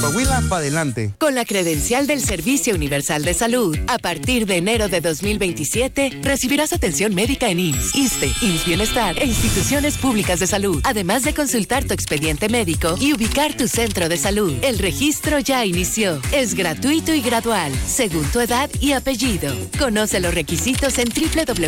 Coahuila, para adelante. Con la credencial del Servicio Universal de Salud, a partir de enero de 2027, recibirás atención médica en IMSS, ISSSTE, IMSS Bienestar e instituciones públicas de salud, además de consultar tu expediente médico y ubicar tu centro de salud. El registro ya inició. Es gratuito y gradual, según tu edad y apellido. Conoce los requisitos en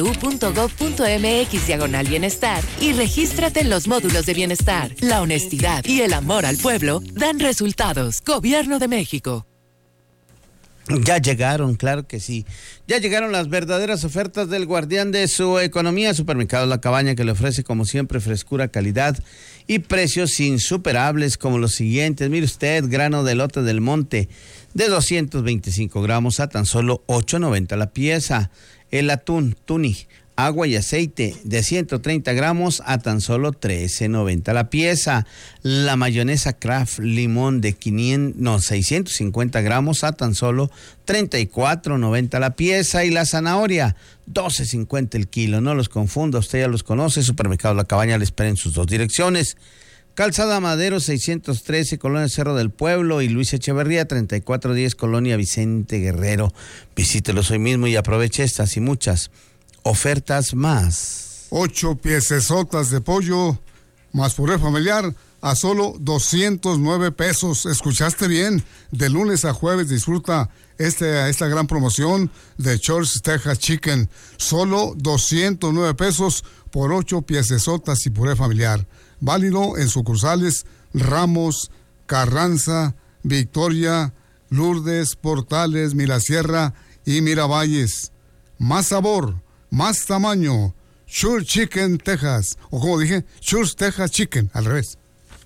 www.gov.mx/bienestar y regístrate en los módulos de bienestar. La honestidad y el amor al pueblo dan resultados. Gobierno de México. Ya llegaron, claro que sí. Ya llegaron las verdaderas ofertas del guardián de su economía, Supermercados La Cabaña, que le ofrece como siempre frescura, calidad y precios insuperables como los siguientes. Mire usted, grano de elote del monte de 225 gramos a tan solo $8.90 la pieza. El atún Tuni, agua y aceite de 130 gramos a tan solo $13.90 la pieza. La mayonesa Kraft limón de 650 gramos a tan solo $34.90 la pieza. Y la zanahoria, $12.50 el kilo. No los confunda, usted ya los conoce. Supermercado La Cabaña le espera en sus dos direcciones. Calzada Madero 613, Colonia Cerro del Pueblo, y Luis Echeverría 3410, Colonia Vicente Guerrero. Visítelos hoy mismo y aproveche estas y muchas ofertas más. 8 piecesotas de pollo más puré familiar a solo 209 pesos. ¿Escuchaste bien? De lunes a jueves disfruta esta gran promoción de Church Texas Chicken. Solo 209 pesos por 8 piecesotas y puré familiar. Válido en sucursales Ramos, Carranza, Victoria, Lourdes, Portales, Mirasierra y Miravalles. Más sabor, más tamaño. Church Chicken Texas, o como dije, Church Texas Chicken, al revés.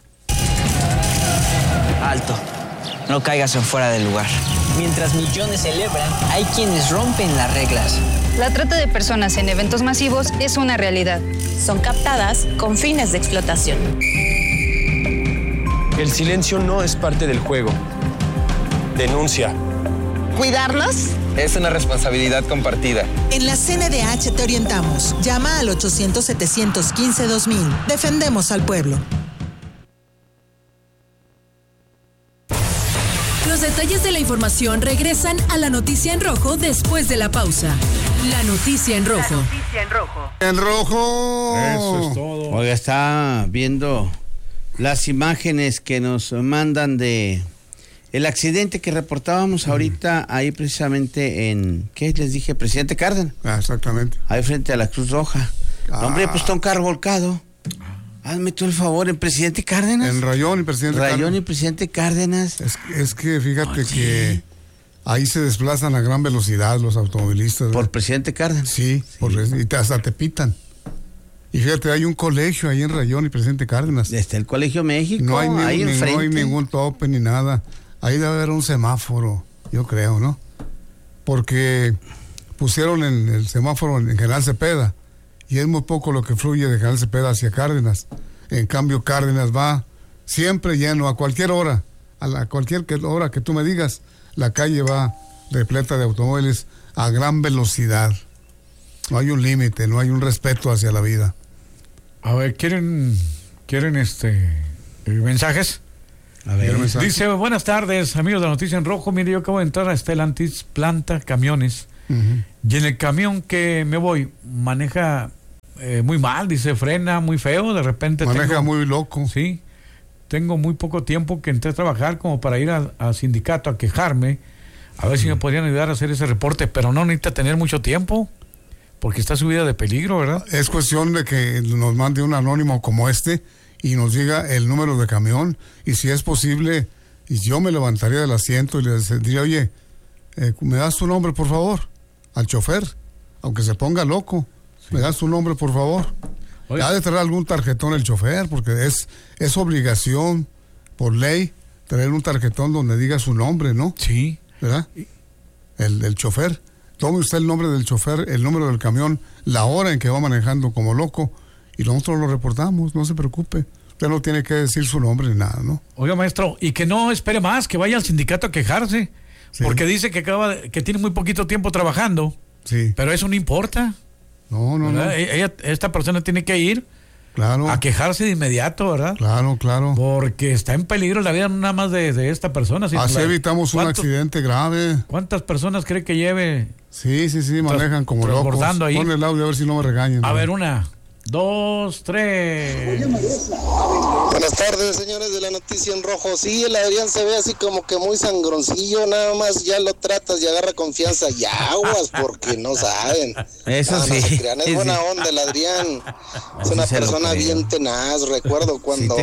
Alto, no caigas en fuera del lugar. Mientras millones celebran, hay quienes rompen las reglas. La trata de personas en eventos masivos es una realidad. Son captadas con fines de explotación. El silencio no es parte del juego. Denuncia. ¿Cuidarlos? Es una responsabilidad compartida. En la CNDH te orientamos. Llama al 800-715-2000. Defendemos al pueblo. Los detalles de la información regresan a la noticia en rojo después de la pausa. La noticia en rojo. En rojo. Eso es todo. Oiga, está viendo las imágenes que nos mandan de el accidente que reportábamos ahorita ahí precisamente en, ¿qué les dije? Presidente Cárdenas. Exactamente. Ahí frente a la Cruz Roja. Hombre, pues está un carro volcado. Hazme tú el favor, en Presidente Cárdenas. En Rayón y Presidente Cárdenas. Rayón y Presidente Cárdenas. Es que fíjate que ahí se desplazan a gran velocidad los automovilistas. ¿Por Presidente Cárdenas? Sí. Y hasta te pitan. Y fíjate, hay un colegio ahí en Rayón y Presidente Cárdenas. Está el Colegio México, no hay ahí enfrente. No hay ningún tope ni nada. Ahí debe haber un semáforo, yo creo, ¿no? Porque pusieron en el semáforo en General Cepeda. Y es muy poco lo que fluye de General Cepeda hacia Cárdenas. En cambio, Cárdenas va siempre lleno, a cualquier hora, cualquier hora que tú me digas, la calle va repleta de automóviles a gran velocidad. No hay un límite, no hay un respeto hacia la vida. A ver, ¿quieren mensajes? A ver, dice, buenas tardes, amigos de la Noticia en Rojo. Mire, yo acabo de entrar a Stellantis Planta Camiones. Y en el camión que me voy, maneja muy mal, dice, frena muy feo, de repente maneja muy loco. Sí, tengo muy poco tiempo que entré a trabajar como para ir a sindicato a quejarme, a ver si me podrían ayudar a hacer ese reporte, pero no necesita tener mucho tiempo, porque está su vida de peligro, ¿verdad? Es cuestión de que nos mande un anónimo como este y nos diga el número de camión, y si es posible, y yo me levantaría del asiento y le diría, oye, ¿me das tu nombre, por favor? Al chofer, aunque se ponga loco, ¿me das tu nombre, por favor? Oye, ha de traer algún tarjetón el chofer, porque es obligación por ley traer un tarjetón donde diga su nombre, ¿no? Sí. ¿Verdad? El chofer. Tome usted el nombre del chofer, el número del camión, la hora en que va manejando como loco, y nosotros lo reportamos, no se preocupe. Usted no tiene que decir su nombre ni nada, ¿no? Oiga, maestro, y que no espere más, que vaya al sindicato a quejarse. Sí. Porque dice que tiene muy poquito tiempo trabajando. Sí. Pero eso no importa. No. Esta persona tiene que ir Claro. A quejarse de inmediato, ¿verdad? Claro, claro. Porque está en peligro la vida no nada más de esta persona. Sino así evitamos un accidente grave. ¿Cuántas personas cree que lleve? Sí, manejan como locos. Ahí. Pon el audio a ver si no me regañan. A ver, 1, 2, 3. Buenas tardes, señores de la Noticia en Rojo. Sí, el Adrián se ve así como que muy sangroncillo, nada más ya lo tratas y agarra confianza y aguas porque no saben. Eso no, sí. No se crean, es buena onda el Adrián. Es una persona bien tenaz. Recuerdo cuando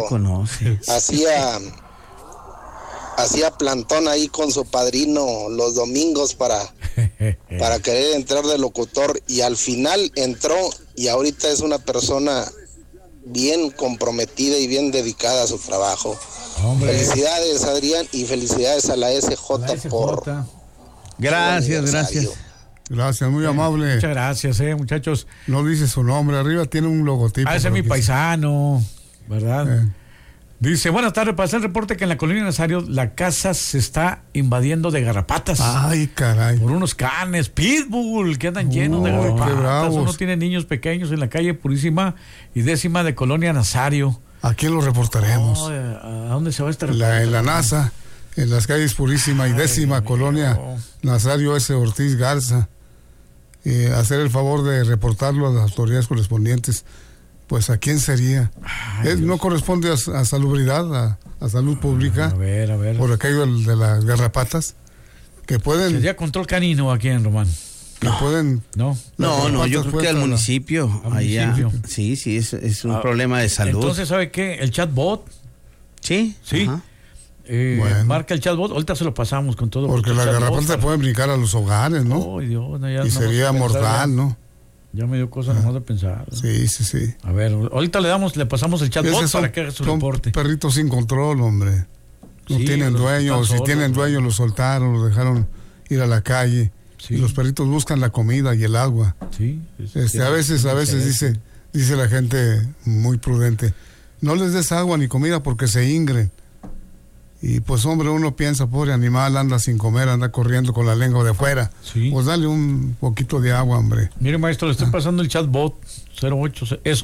hacía plantón ahí con su padrino los domingos para querer entrar de locutor y al final entró y ahorita es una persona bien comprometida y bien dedicada a su trabajo. Hombre. Felicidades, Adrián, y felicidades a la SJ por... Gracias. Gracias, muy amable. Muchas gracias, muchachos. No dice su nombre, arriba tiene un logotipo. Ese es mi paisano, ¿verdad? Dice, buenas tardes, para hacer el reporte que en la colonia Nazario la casa se está invadiendo de garrapatas. Ay, caray. Por unos canes, pitbull, que andan llenos de garrapatas. Uno tiene niños pequeños en la calle Purísima y 10ª de colonia Nazario. ¿A quién lo reportaremos? ¿A dónde se va este reporte? En la NASA, en las calles Purísima y 10ª colonia Nazario S. Ortiz Garza. Hacer el favor de reportarlo a las autoridades correspondientes. Pues, ¿a quién sería? No corresponde a salubridad, a salud pública. A ver. Por aquello de las garrapatas. Que pueden... ¿Sería control canino aquí en Román? Que pueden... No, yo creo que al municipio. Allá. Sí, es un problema de salud. Entonces, ¿sabe qué? El chatbot. Sí. Bueno. Marca el chatbot, ahorita se lo pasamos con todo. Porque las garrapatas pueden brincar a los hogares, ¿no? Oh, Dios, y sería mortal, ¿no? Ya me dio cosa nomás de pensar. Sí. A ver, ahorita le pasamos el chatbot para que haga su reporte. Son perritos sin control, hombre. No tienen dueño, si tienen dueño los soltaron, los dejaron ir a la calle. Sí. Y los perritos buscan la comida y el agua. Sí. A veces dice la gente muy prudente, no les des agua ni comida porque se ingren. Y pues hombre, uno piensa, pobre animal, anda sin comer, anda corriendo con la lengua de fuera. Sí. Pues dale un poquito de agua, hombre. Mire, maestro, le estoy pasando el chatbot 08, es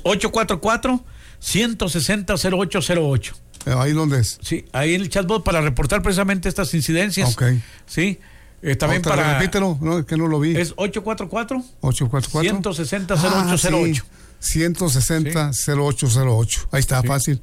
844-160-0808. ¿Ahí dónde es? Sí, ahí en el chatbot para reportar precisamente estas incidencias. Ok. Sí, también para... Repítelo, no, es que no lo vi. Es 844-160-0808. 160-0808. Ahí está, fácil.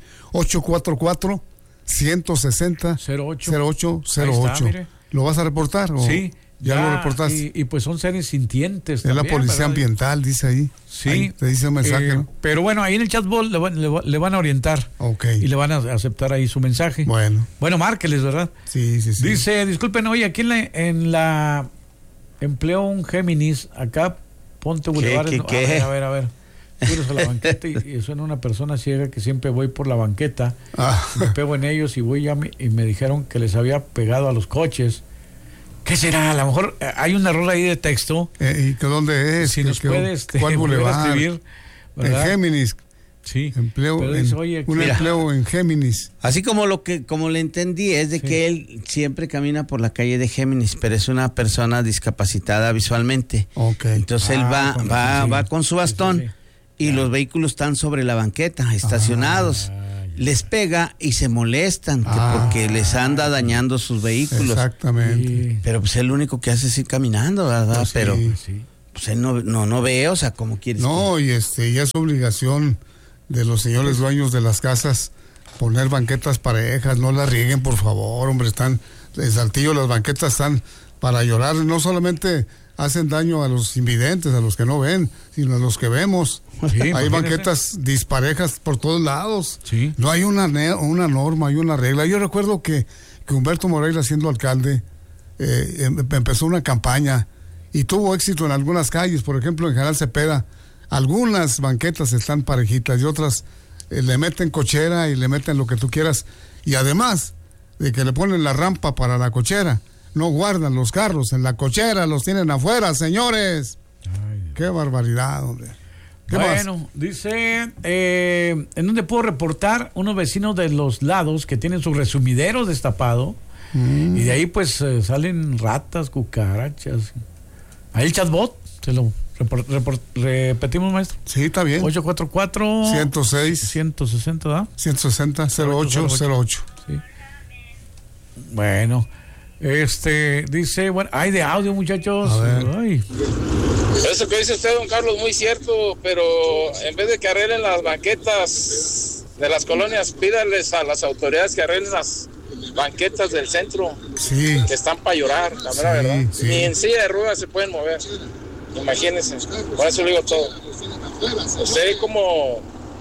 844-160-0808. ¿Lo vas a reportar? Sí. Ya lo reportaste. Y pues son seres sintientes. Es también, la policía, ¿verdad? Ambiental, dice ahí. Sí. Ahí te dice un mensaje, ¿no? Pero bueno, ahí en el chatbot le van a orientar. Ok. Y le van a aceptar ahí su mensaje. Bueno, márqueles, ¿verdad? Sí. Dice, disculpen, oye, aquí en la empleo un Géminis, acá Ponte Boulevard. ¿Qué? A ver. Subes a la banqueta y suena una persona ciega que siempre voy por la banqueta. Me pego en ellos y y me dijeron que les había pegado a los coches. ¿Qué será? A lo mejor hay un error ahí de texto. ¿Y que dónde es? Si nos puede ¿cuál boulevard? Escribir, ¿verdad? En Géminis. Sí. Empleo en Géminis. Así como le entendí es de que él siempre camina por la calle de Géminis, pero es una persona discapacitada visualmente. Okay. Entonces él va con su bastón y los vehículos están sobre la banqueta, estacionados. Les pega y se molestan porque les anda dañando sus vehículos. Exactamente. Pero pues él lo único que hace es ir caminando, ¿verdad? Pero pues él no ve, o sea, ¿cómo quieres? No, y ya es obligación de los señores dueños de las casas poner banquetas parejas, no las rieguen, por favor, hombre, están en Saltillo las banquetas están para llorar, no solamente hacen daño a los invidentes, a los que no ven, sino a los que vemos. Hay banquetas disparejas por todos lados. Sí. No hay una norma, hay una regla. Yo recuerdo que Humberto Moreira, siendo alcalde, empezó una campaña y tuvo éxito en algunas calles. Por ejemplo, en General Cepeda, algunas banquetas están parejitas y otras le meten cochera y le meten lo que tú quieras. Y además de que le ponen la rampa para la cochera, no guardan los carros en la cochera, los tienen afuera, señores. Qué barbaridad, hombre. Bueno, dice, ¿en dónde puedo reportar? Unos vecinos de los lados que tienen su resumidero destapado y de ahí pues salen ratas, cucarachas. Ahí el chatbot se lo Repetimos, maestro. Sí, está bien. 844 106 160, ¿verdad? 160 0808. Sí. Bueno, dice, bueno, hay de audio, muchachos. Ay. Eso que dice usted, don Carlos, muy cierto, pero en vez de que arreglen las banquetas de las colonias, pídales a las autoridades que arreglen las banquetas del centro, que están para llorar, la mera verdad. Sí. Ni en silla de ruedas se pueden mover, imagínense. Por eso le digo todo. Usted como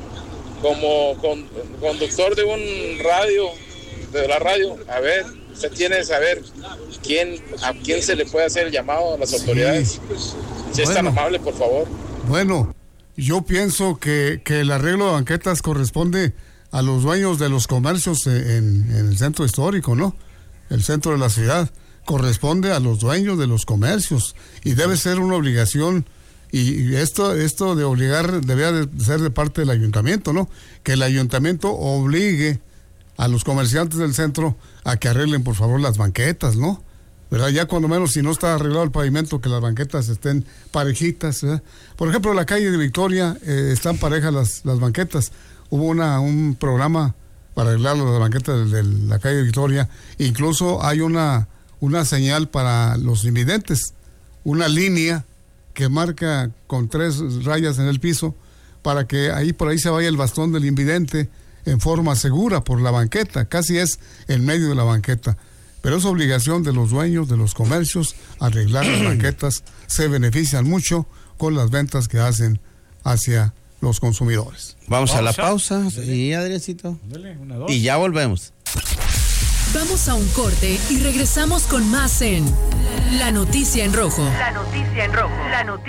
conductor de un radio, de la radio, a ver, usted tiene que saber a quién se le puede hacer el llamado a las autoridades. Si es tan amable, por favor. Bueno, yo pienso que el arreglo de banquetas corresponde a los dueños de los comercios en el centro histórico, ¿no? El centro de la ciudad. Corresponde a los dueños de los comercios y debe ser una obligación. Y esto de obligar debería de ser de parte del ayuntamiento, ¿no? Que el ayuntamiento obligue a los comerciantes del centro a que arreglen, por favor, las banquetas, ¿no? ¿Verdad? Ya cuando menos, si no está arreglado el pavimento, que las banquetas estén parejitas, ¿verdad? Por ejemplo, en la calle de Victoria están parejas las banquetas. Hubo un programa para arreglar las banquetas de la calle de Victoria. Incluso hay una señal para los invidentes, una línea que marca con 3 rayas en el piso para que por ahí se vaya el bastón del invidente en forma segura por la banqueta, casi es en medio de la banqueta. Pero es obligación de los dueños de los comercios arreglar las banquetas, se benefician mucho con las ventas que hacen hacia los consumidores. Vamos a la pausa. Sí, Adriancito. Y ya volvemos. Vamos a un corte y regresamos con más en La Noticia en Rojo. La Noticia en Rojo. La Noticia